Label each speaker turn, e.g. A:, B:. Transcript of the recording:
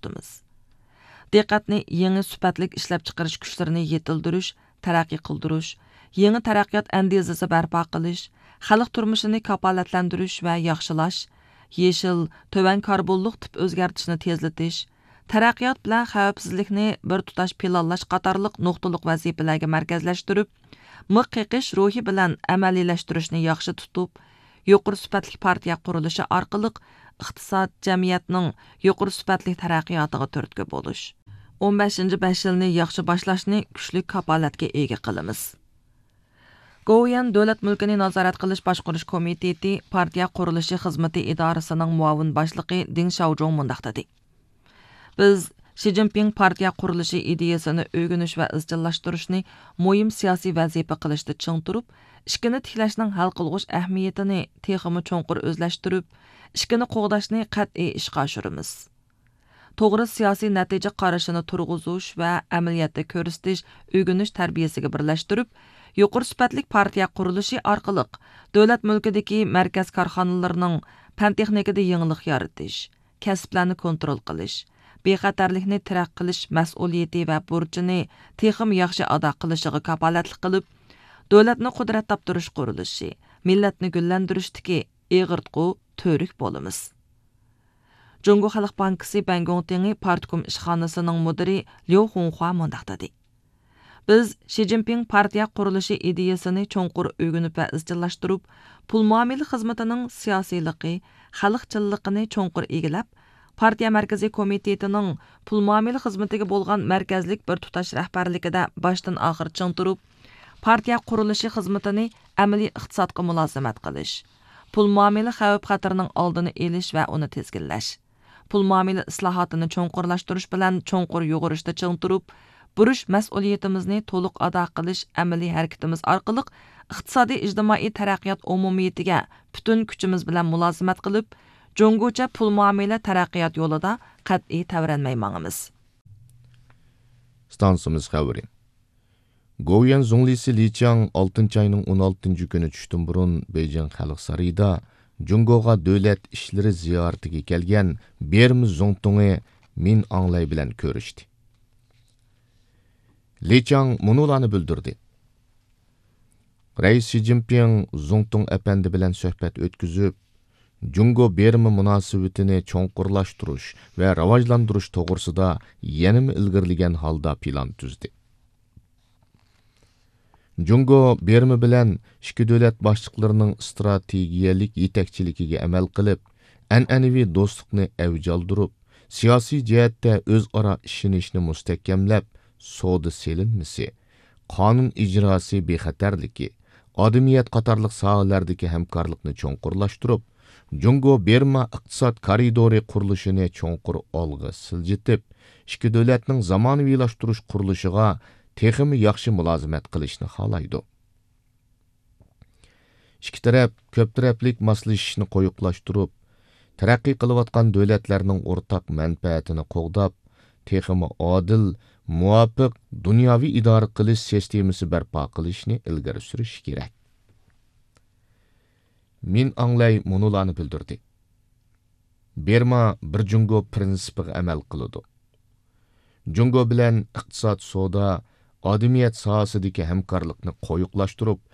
A: tutamiz. Diqqatni yangi sifatlik ishlab chiqarish kuchlarini yetildirish, taraqqiy qildirish, yangi taraqqiyot andezasi barpo qilish, xalq turmushini kafolatlantirish va yaxshilash, yeshil, tovan karbonliq tip o'zgartishni tezlatish, taraqqiyot bilan xavfsizlikni bir tutash planlash qatorliq nuqtaliq vazifalarga markazlashtirib, miq qiqish ruhi bilan amaliylashtirish yaxshi tutib, yuqori sifatli partiya qurilishi orqali iqtisod jamiyatning yuqori sifatli taraqqiyotiga turtki bo'lish. 15-5 yilni yaxshi boshlashni kuchli kafolatga ega qilamiz. Goyan Davlat mulkini nazorat qilish boshqarish komiteti partiya qurilishi xizmati idorasining muavin boshlig'i Ding Xiaozhong mundaq dedi. Biz Xi Jinping partiya qurilishi ideyasini o'rganish va izchillashtirishni muhim siyosiy vazifa qilishda ching turib, ishkini tiklashning hal qilg'ish ahamiyatini texmi cho'nqur o'zlashtirib, ishkini qo'g'dashni qat'iy ishga oshiramiz. To'g'ri siyosiy natija qarashini turg'izish va amaliyotda ko'rsatish, o'rganish tarbiyasiga birlashtirib, yuqori sifatli partiya qurilishi orqali davlat mulkidagi markaz korxonalarining fan texnikada yangilik yaratish, kasblarni kontrol qilish, bexatarlikni taraq qilish mas'uliyati va burchini texim yaxshi ado qilishiga kafolatlik qilib, davlatni qudrat toptirish qurilishi, millatni gullantirishdagi eg'irtqu to'rik bo'lamiz. Jungo Xalq Bankisi Bangongtingi Partkom ishxonasining mudiri Liu Honghua mundaq dedi. Biz Xi Jinping partiya qurilishi ideyasini cho'nqur o'rganib va izchillashtirib, pul muomala xizmatining siyosiyligi, xalqchilligini cho'nqur egilab, partiya markaziy komitetining pul muomala xizmatiga bo'lgan markazlik bir tutash rahbarligida boshdan oxir ching turib, partiya qurilishi xizmatini amaliy iqtisodga mulozimat qilish, pul muomala xavf-xatarning oldini olish va uni tezginlash, pul muomala islohotini cho'nqurlashtirish bilan cho'nqur yo'g'irishda ching turib, burush mas'uliyatimizni to'liq ado qilish amaliy harakatimiz orqali iqtisodiy ijtimoiy taraqqiyot umumiyatiga butun kuchimiz bilan mulozimat qilib, Jungocha pul muomala taraqqiyot yo'lida qat'iy tavranmay mangamiz.
B: Stansimiz xabari. Goyan Zhonglisi Li Qiang 6 ayning 16 kuni tushdan burun Beijing Xalq sarayida Jungoga davlat ishlari ziyoratiga kelgan Bermi Zongtong'i Min Anglay bilan ko'rishdi. Li Qiang munolarni bildirdi. Rais Xi Jinping Zongtong apandi bilan suhbat o'tkazib, Jungo Bermi munosabatini cho'nqurlashtirish va rivojlantirish to'g'risida yanada ilgirlagan holda plan tuzdi. Jungo Bermi bilan ikki davlat boshliqlarining strategiyalik yetakchiligiga amal qilib, an'anaviy do'stlikni avjaldirib, siyosiy jihatda o'zaro ishonishni mustahkamlab, savdo selinmasi, qonun ijrosi bexatarligi, odamiyat qatorliq sohalardagi hamkorlikni cho'nqurlashtirib, Jungo Berma iqtisod koridori qurilishini cho'nqur olg'a siljitib, ikki davlatning zamonaviylashtirish qurilishiga texmi yaxshi mulozimat qilishni xohlaydi. Ikki taraf ko'p taraflik moslashishni qo'yiqlashtirib, taraqqiy qilayotgan davlatlarning o'rtaq manfaatini qo'g'dab, texmi odil, muvofiq dunyoviy idora qilish sistemasi barpo qilishni ilgari surish kerak. Min Anglay munolarni bildirdi. Berma bir Jungo prinsipiga amal qiladi. Jungo bilan iqtisod, savdo, odamiyat sohasidagi hamkorlikni qo'yiqlashtirib,